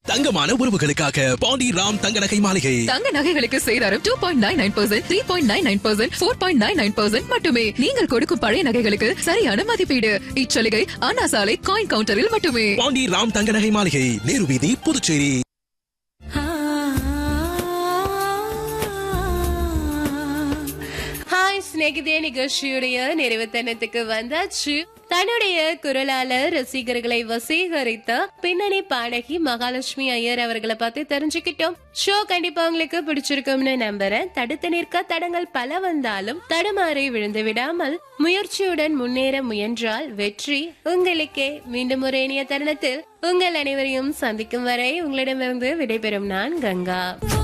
தங்கமான உறவுகளுக்காக பாண்டி ராம் தங்க நகை மாளிகை. தங்க நகைகளுக்கு சேதாரம் 2.99%, 3.99%, 4.99% மட்டுமே. நீங்கள் கொடுக்கும் பழைய நகைகளுக்கு சரியான மதிப்பீடு. இச்சலுகை அண்ணா சாலை காயின் கவுண்டரில் மட்டுமே. பாண்டி ராம் தங்க நகை மாளிகை, நேரு வீதி, புதுச்சேரி. ஸ்நேகிதே நிகழ்ச்சியுடைய நிறைவு தருணத்துக்கு வந்தாச்சு. தன்னுடைய குரலால ரசிகர்களை வசீகரித்த பின்னணி பாடகி மகாலட்சுமி ஐயர் அவர்களை பார்த்து தெரிஞ்சுக்கிட்டோம். ஷோ கண்டிப்பா உங்களுக்கு பிடிச்சிருக்கும்னு நம்புறேன். தடுத்து நிற்க தடங்கள் பல வந்தாலும் தடுமாறி விழுந்து விடாமல் முயற்சியுடன் முன்னேற முயன்றால் வெற்றி உங்களுக்கே. மீண்டும் ஒரு இனிய தருணத்தில் உங்கள் அனைவரையும் சந்திக்கும் வரை உங்களிடமிருந்து விடைபெறும் நான் கங்கா.